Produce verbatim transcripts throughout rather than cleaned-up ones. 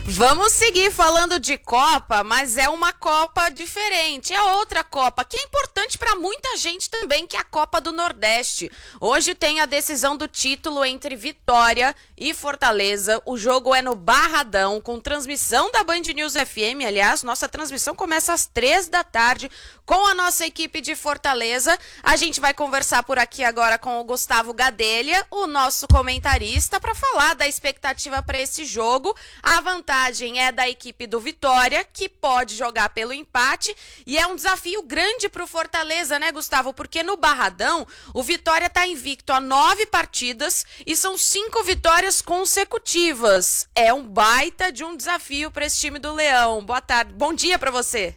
Vamos seguir falando de Copa, mas é uma Copa diferente, é outra Copa, que é importante para muita gente também, que é a Copa do Nordeste. Hoje tem a decisão do título entre Vitória e Fortaleza. O jogo é no Barradão, com transmissão da Band News F M. Aliás, nossa transmissão começa às três da tarde com a nossa equipe de Fortaleza. A gente vai conversar por aqui agora com o Gustavo Gadelha, o nosso comentarista, para falar da expectativa para esse jogo. A vantagem é da equipe do Vitória, que pode jogar pelo empate, e é um desafio grande para o Fortaleza, né, Gustavo? Porque no Barradão, o Vitória está invicto a nove partidas e são cinco vitórias consecutivas. É um baita de um desafio para esse time do Leão. Boa tarde, bom dia para você.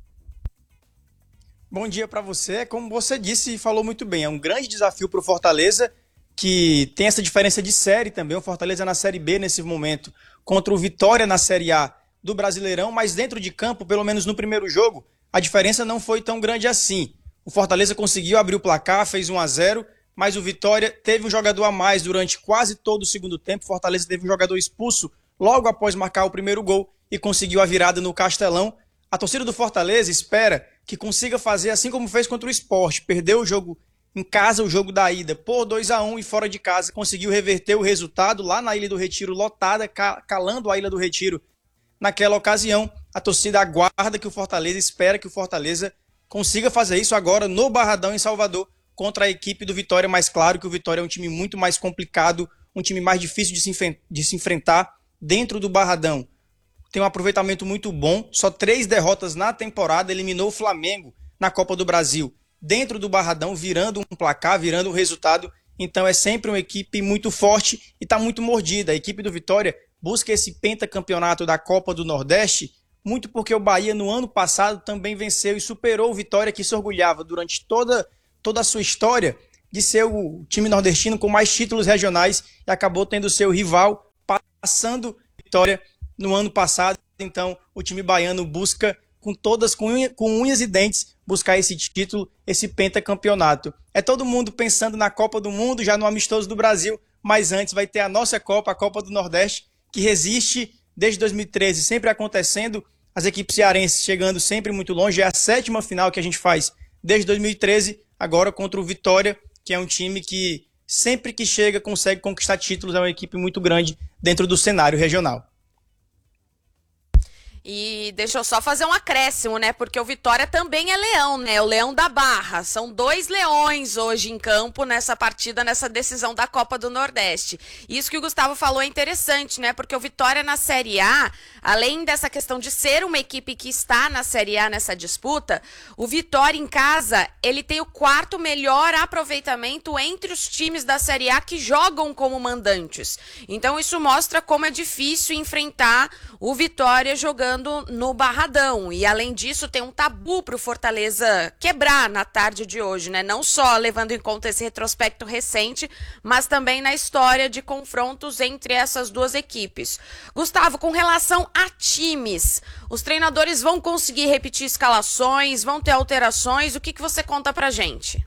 Bom dia para você. Como você disse e falou muito bem, é um grande desafio para o Fortaleza, que tem essa diferença de série também. O Fortaleza na Série B nesse momento, contra o Vitória na Série A do Brasileirão, mas dentro de campo, pelo menos no primeiro jogo, a diferença não foi tão grande assim. O Fortaleza conseguiu abrir o placar, fez um a zero, mas o Vitória teve um jogador a mais durante quase todo o segundo tempo. O Fortaleza teve um jogador expulso logo após marcar o primeiro gol e conseguiu a virada no Castelão. A torcida do Fortaleza espera que consiga fazer assim como fez contra o Sport. Perdeu o jogo em casa, o jogo da ida, por dois a um, e fora de casa conseguiu reverter o resultado lá na Ilha do Retiro, lotada, calando a Ilha do Retiro. Naquela ocasião, a torcida aguarda que o Fortaleza, espera que o Fortaleza consiga fazer isso agora no Barradão, em Salvador, contra a equipe do Vitória. Mas claro que o Vitória é um time muito mais complicado, um time mais difícil de se, de se enfrentar dentro do Barradão. Tem um aproveitamento muito bom, só três derrotas na temporada, eliminou o Flamengo na Copa do Brasil dentro do Barradão, virando um placar, virando um resultado. Então é sempre uma equipe muito forte e está muito mordida. A equipe do Vitória busca esse pentacampeonato da Copa do Nordeste, muito porque o Bahia no ano passado também venceu e superou o Vitória, que se orgulhava durante toda, toda a sua história de ser o time nordestino com mais títulos regionais, e acabou tendo seu rival passando Vitória no ano passado. Então o time baiano busca com todas, com, unha, com unhas e dentes, buscar esse título, esse pentacampeonato. É todo mundo pensando na Copa do Mundo, já no amistoso do Brasil, mas antes vai ter a nossa Copa, a Copa do Nordeste, que resiste desde dois mil e treze, sempre acontecendo, as equipes cearenses chegando sempre muito longe. É a sétima final que a gente faz desde dois mil e treze, agora contra o Vitória, que é um time que sempre que chega consegue conquistar títulos, é uma equipe muito grande dentro do cenário regional. E deixa eu só fazer um acréscimo, né? Porque o Vitória também é leão, né? O Leão da Barra. São dois leões hoje em campo nessa partida, nessa decisão da Copa do Nordeste. Isso que o Gustavo falou é interessante, né? Porque o Vitória na Série A, além dessa questão de ser uma equipe que está na Série A nessa disputa, o Vitória em casa, ele tem o quarto melhor aproveitamento entre os times da Série A que jogam como mandantes. Então isso mostra como é difícil enfrentar o Vitória jogando no Barradão. E além disso, tem um tabu para o Fortaleza quebrar na tarde de hoje, né? Não só levando em conta esse retrospecto recente, mas também na história de confrontos entre essas duas equipes. Gustavo, com relação a times, os treinadores vão conseguir repetir escalações, vão ter alterações? O que, que você conta pra gente?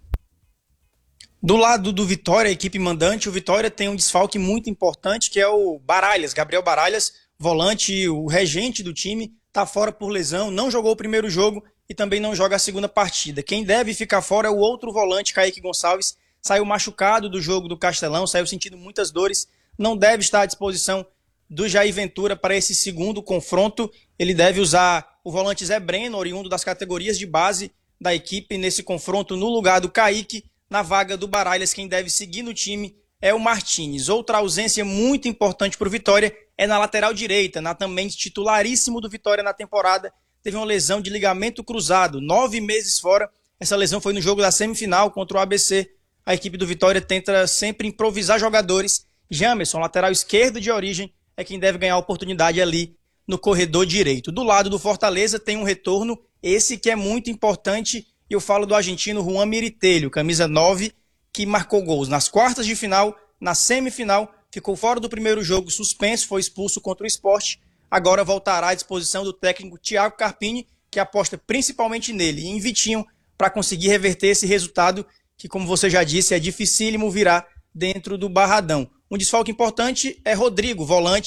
Do lado do Vitória, a equipe mandante, o Vitória tem um desfalque muito importante, que é o Baralhas, Gabriel Baralhas, volante, o regente do time, está fora por lesão, não jogou o primeiro jogo e também não joga a segunda partida. Quem deve ficar fora é o outro volante, Kaique Gonçalves, saiu machucado do jogo do Castelão, saiu sentindo muitas dores, não deve estar à disposição do Jair Ventura para esse segundo confronto. Ele deve usar o volante Zé Breno, oriundo das categorias de base da equipe, nesse confronto no lugar do Kaique. Na vaga do Baralhas, quem deve seguir no time é o Martins. Outra ausência muito importante para o Vitória é na lateral direita, na também titularíssimo do Vitória na temporada. Teve uma lesão de ligamento cruzado, nove meses fora. Essa lesão foi no jogo da semifinal contra o A B C. A equipe do Vitória tenta sempre improvisar jogadores. Jamerson, lateral esquerdo de origem, é quem deve ganhar a oportunidade ali no corredor direito. Do lado do Fortaleza tem um retorno, esse que é muito importante. E eu falo do argentino Juan Miritelho, camisa nove, que marcou gols nas quartas de final, na semifinal, ficou fora do primeiro jogo suspenso, foi expulso contra o Sport. Agora voltará à disposição do técnico Thiago Carpini, que aposta principalmente nele e em Vitinho para conseguir reverter esse resultado que, como você já disse, é dificílimo virar dentro do Barradão. Um desfalque importante é Rodrigo, volante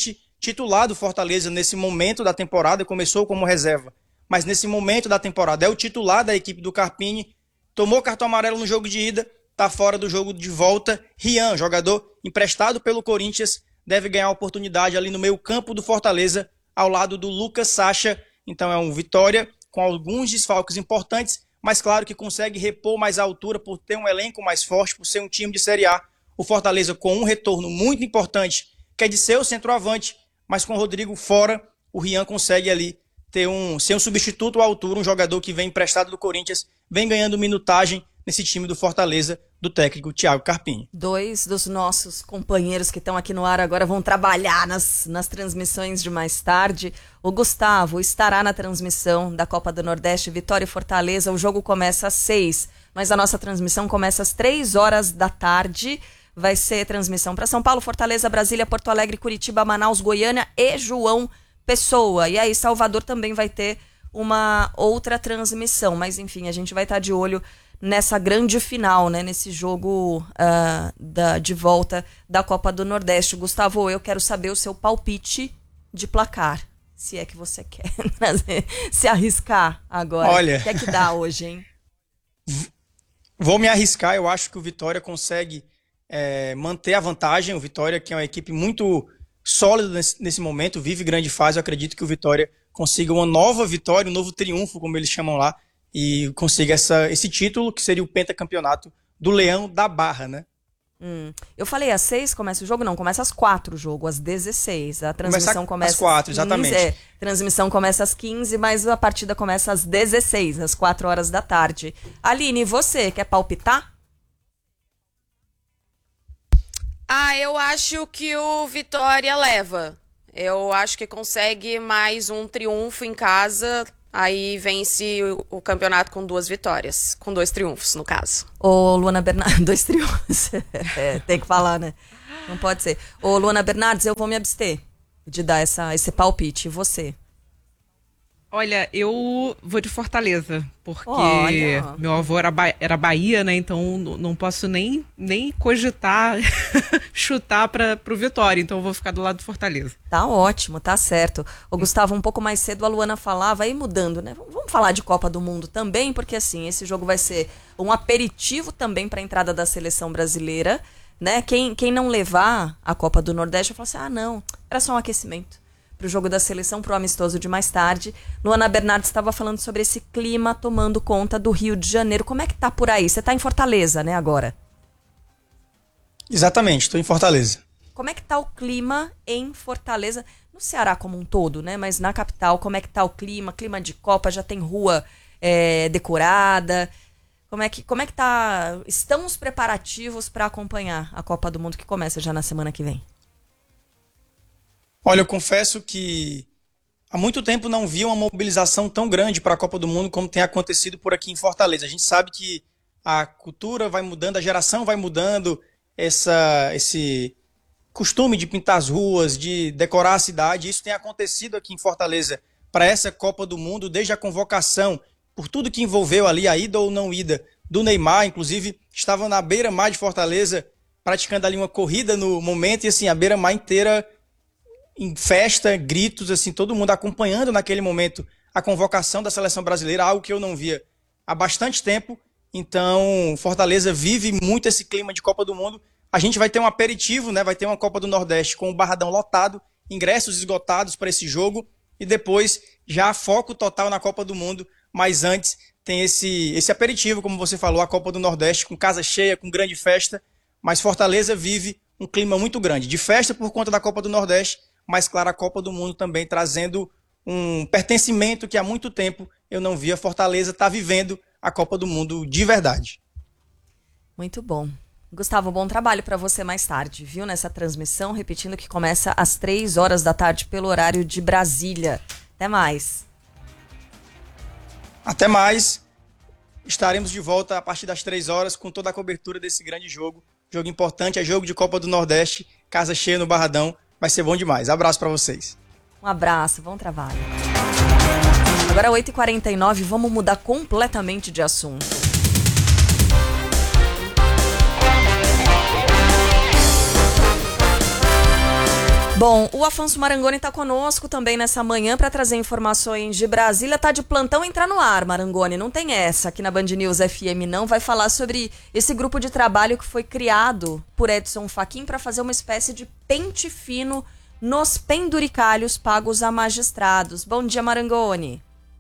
titular do Fortaleza nesse momento da temporada, começou como reserva, mas nesse momento da temporada é o titular da equipe do Carpini, tomou cartão amarelo no jogo de ida, está fora do jogo de volta. Rian, jogador emprestado pelo Corinthians, deve ganhar a oportunidade ali no meio campo do Fortaleza, ao lado do Lucas Sacha. Então é um Vitória com alguns desfalques importantes, mas claro que consegue repor mais a altura por ter um elenco mais forte, por ser um time de Série A. O Fortaleza com um retorno muito importante, que é de ser o centroavante, mas com o Rodrigo fora, o Rian consegue ali ter um, ser um substituto à altura, um jogador que vem emprestado do Corinthians, vem ganhando minutagem nesse time do Fortaleza, do técnico Thiago Carpini. Dois dos nossos companheiros que estão aqui no ar agora vão trabalhar nas, nas transmissões de mais tarde. O Gustavo estará na transmissão da Copa do Nordeste, Vitória e Fortaleza. O jogo começa às seis, mas a nossa transmissão começa às três horas da tarde. Vai ser transmissão para São Paulo, Fortaleza, Brasília, Porto Alegre, Curitiba, Manaus, Goiânia e João Pessoa. E aí Salvador também vai ter uma outra transmissão. Mas enfim, a gente vai estar de olho nessa grande final, né? Nesse jogo uh, da, de volta da Copa do Nordeste. Gustavo, eu quero saber o seu palpite de placar. Se é que você quer se arriscar agora. Olha, o que é que dá hoje, hein? Vou me arriscar. Eu acho que o Vitória consegue é, manter a vantagem. O Vitória, que é uma equipe muito sólida nesse, nesse momento, vive grande fase. Eu acredito que o Vitória consiga uma nova vitória, um novo triunfo, como eles chamam lá, e consiga essa, esse título, que seria o pentacampeonato do Leão da Barra, né? Hum. Eu falei às seis começa o jogo? Não, começa às quatro o jogo, às dezesseis. A transmissão começa às quatro, exatamente. É, a transmissão começa às quinze, mas a partida começa às dezesseis, às quatro horas da tarde. Aline, você quer palpitar? Ah, eu acho que o Vitória leva. Eu acho que consegue mais um triunfo em casa. Aí vence o, o campeonato com duas vitórias. Com dois triunfos, no caso. Ô, Luana Bernardes, dois triunfos. É, tem que falar, né? Não pode ser. Ô, Luana Bernardes, eu vou me abster de dar essa, esse palpite. E você? Olha, eu vou de Fortaleza, porque Olha. meu avô era, ba- era Bahia, né? Então n- não posso nem, nem cogitar chutar para pro Vitória. Então eu vou ficar do lado do Fortaleza. Tá ótimo, tá certo. Ô, Gustavo, um pouco mais cedo a Luana falava, aí mudando, né? Vamos falar de Copa do Mundo também, porque assim, esse jogo vai ser um aperitivo também para a entrada da seleção brasileira, né? Quem, quem não levar a Copa do Nordeste vai falar assim, ah, não, era só um aquecimento para o jogo da seleção, para o amistoso de mais tarde. Luana Bernardes estava falando sobre esse clima tomando conta do Rio de Janeiro. Como é que tá por aí? Você tá em Fortaleza, né, agora? Exatamente, estou em Fortaleza. Como é que tá o clima em Fortaleza? No Ceará como um todo, né? Mas na capital, como é que tá o clima? Clima de Copa, já tem rua é, decorada? Como é que, como é que tá? Estão os preparativos para acompanhar a Copa do Mundo que começa já na semana que vem? Olha, eu confesso que há muito tempo não vi uma mobilização tão grande para a Copa do Mundo como tem acontecido por aqui em Fortaleza. A gente sabe que a cultura vai mudando, a geração vai mudando, essa, esse costume de pintar as ruas, de decorar a cidade. Isso tem acontecido aqui em Fortaleza para essa Copa do Mundo, desde a convocação, por tudo que envolveu ali, a ida ou não ida do Neymar. Inclusive, estava na beira-mar de Fortaleza, praticando ali uma corrida no momento, e assim, a beira-mar inteira em festa, gritos, assim, todo mundo acompanhando naquele momento a convocação da seleção brasileira, algo que eu não via há bastante tempo. Então, Fortaleza vive muito esse clima de Copa do Mundo. A gente vai ter um aperitivo, né? Vai ter uma Copa do Nordeste com o Barradão lotado, ingressos esgotados para esse jogo, e depois já foco total na Copa do Mundo. Mas antes tem esse, esse aperitivo, como você falou, a Copa do Nordeste com casa cheia, com grande festa. Mas Fortaleza vive um clima muito grande de festa por conta da Copa do Nordeste, mas, claro, a Copa do Mundo também trazendo um pertencimento que há muito tempo eu não via. Fortaleza está vivendo a Copa do Mundo de verdade. Muito bom. Gustavo, bom trabalho para você mais tarde, viu? Nessa transmissão, repetindo que começa às três horas da tarde pelo horário de Brasília. Até mais. Até mais. Estaremos de volta a partir das três horas com toda a cobertura desse grande jogo. Jogo importante, é jogo de Copa do Nordeste, casa cheia no Barradão. Vai ser bom demais. Abraço para vocês. Um abraço, bom trabalho. Agora oito e quarenta e nove, vamos mudar completamente de assunto. Bom, o Afonso Marangoni está conosco também nessa manhã para trazer informações de Brasília. Tá de plantão, entrar no ar, Marangoni. Não tem essa aqui na Band News F M, não. Vai falar sobre esse grupo de trabalho que foi criado por Edson Fachin para fazer uma espécie de pente fino nos penduricalhos pagos a magistrados. Bom dia, Marangoni.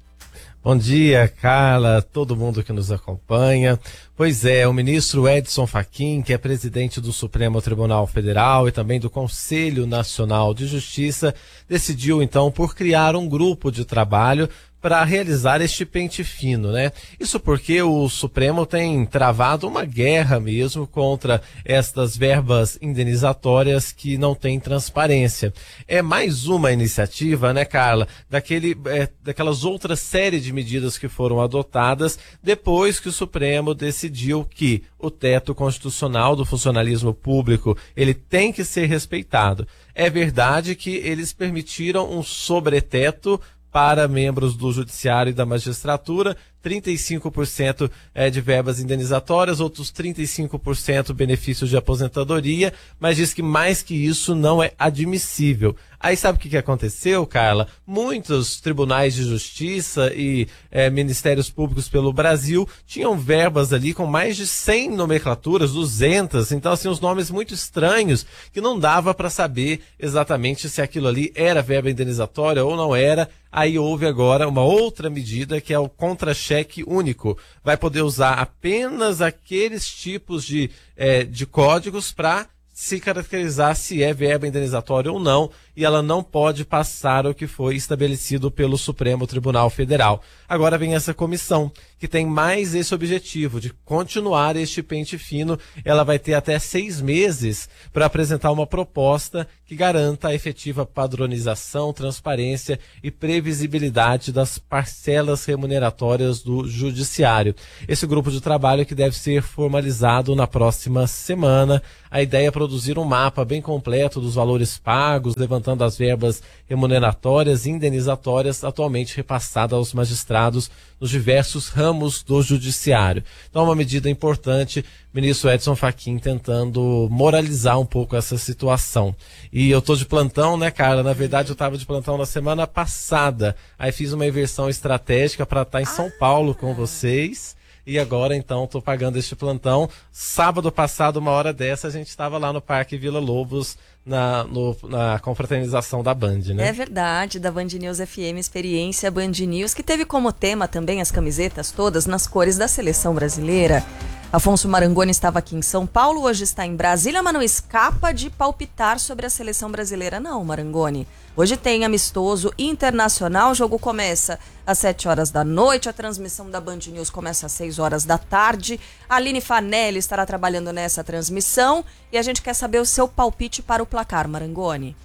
Bom dia, Carla, todo mundo que nos acompanha. Pois é, o ministro Edson Fachin, que é presidente do Supremo Tribunal Federal e também do Conselho Nacional de Justiça, decidiu então por criar um grupo de trabalho para realizar este pente fino, né? Isso porque o Supremo tem travado uma guerra mesmo contra estas verbas indenizatórias que não têm transparência. É mais uma iniciativa, né, Carla, daquele, é, daquelas outras série de medidas que foram adotadas depois que o Supremo decidiu que o teto constitucional do funcionalismo público, ele tem que ser respeitado. É verdade que eles permitiram um sobreteto para membros do Judiciário e da Magistratura, trinta e cinco por cento é, de verbas indenizatórias, outros trinta e cinco por cento benefícios de aposentadoria, mas diz que mais que isso não é admissível. Aí sabe o que, que aconteceu, Carla? Muitos tribunais de justiça e é, ministérios públicos pelo Brasil tinham verbas ali com mais de cem nomenclaturas, duzentas, então assim, os nomes muito estranhos que não dava para saber exatamente se aquilo ali era verba indenizatória ou não era. Aí houve agora uma outra medida que é o contra-cheque único. Vai poder usar apenas aqueles tipos de, é, de códigos para se caracterizar se é verba indenizatória ou não, e ela não pode passar o que foi estabelecido pelo Supremo Tribunal Federal. Agora vem essa comissão, que tem mais esse objetivo de continuar este pente fino. Ela vai ter até seis meses para apresentar uma proposta que garanta a efetiva padronização, transparência e previsibilidade das parcelas remuneratórias do Judiciário. Esse grupo de trabalho que deve ser formalizado na próxima semana. A ideia é produzir um mapa bem completo dos valores pagos, levantando as verbas remuneratórias e indenizatórias atualmente repassadas aos magistrados nos diversos ramos do Judiciário. Então é uma medida importante, ministro Edson Fachin tentando moralizar um pouco essa situação. E eu tô de plantão, né, cara? Na verdade eu estava de plantão na semana passada, aí fiz uma inversão estratégica para estar em São Paulo com vocês. E agora, então, estou pagando este plantão. Sábado passado, uma hora dessa, a gente estava lá no Parque Vila Lobos, na, no, na confraternização da Band, né? É verdade, da Band News F M, Experiência Band News, que teve como tema também as camisetas todas nas cores da seleção brasileira. Afonso Marangoni estava aqui em São Paulo, hoje está em Brasília, mas não escapa de palpitar sobre a seleção brasileira não, Marangoni. Hoje tem amistoso internacional, o jogo começa às sete horas da noite, a transmissão da Band News começa às seis horas da tarde. A Aline Fanelli estará trabalhando nessa transmissão e a gente quer saber o seu palpite para o placar, Marangoni.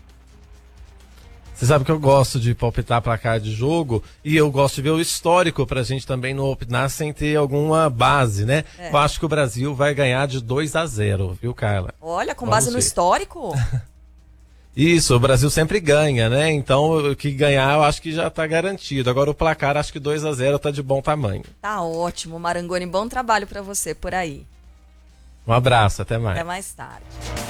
Você sabe que eu gosto de palpitar placar de jogo e eu gosto de ver o histórico pra gente também não opinar sem ter alguma base, né? É. Eu acho que o Brasil vai ganhar de dois a zero, viu, Carla? Olha, com Vamos base ver. no histórico? Isso, o Brasil sempre ganha, né? Então, o que ganhar eu acho que já tá garantido. Agora o placar, acho que dois a zero tá de bom tamanho. Tá ótimo, Marangoni. Bom trabalho pra você por aí. Um abraço, até mais. Até mais tarde.